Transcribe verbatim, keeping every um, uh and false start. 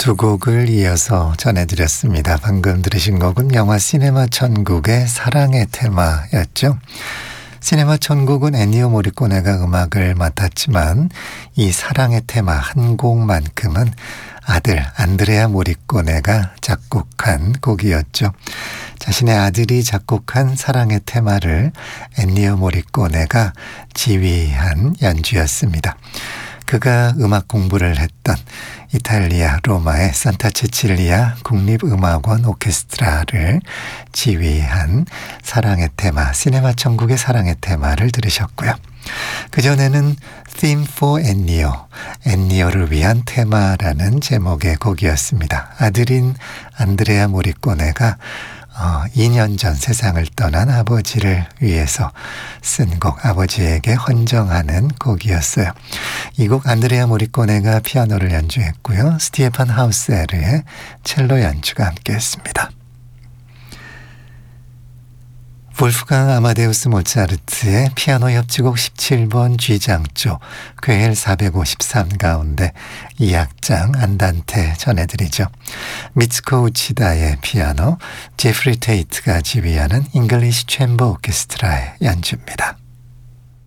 두 곡을 이어서 전해드렸습니다. 방금 들으신 곡은 영화 시네마 천국의 사랑의 테마였죠. 시네마 천국은 엔니오 모리코네가 음악을 맡았지만 이 사랑의 테마 한 곡만큼은 아들 안드레아 모리코네가 작곡한 곡이었죠. 자신의 아들이 작곡한 사랑의 테마를 엔니오 모리코네가 지휘한 연주였습니다. 그가 음악 공부를 했던 이탈리아 로마의 산타 체칠리아 국립음악원 오케스트라를 지휘한 사랑의 테마, 시네마 천국의 사랑의 테마를 들으셨고요. 그전에는 Theme for Ennio, 엔니오를 위한 테마라는 제목의 곡이었습니다. 아들인 안드레아 모리코네가 어, 이 년 전 세상을 떠난 아버지를 위해서 쓴 곡, 아버지에게 헌정하는 곡이었어요. 이 곡 안드레아 모리코네가 피아노를 연주했고요. 스티에판 하우스에르의 첼로 연주가 함께했습니다. 볼프강 아마데우스 모차르트의 피아노 협주곡 십칠 번 G장조 궤헬 사백오십삼 가운데 이 악장 안단테 전해드리죠. 미츠코 우치다의 피아노, 제프리 테이트가 지휘하는 잉글리시 챔버 오케스트라의 연주입니다.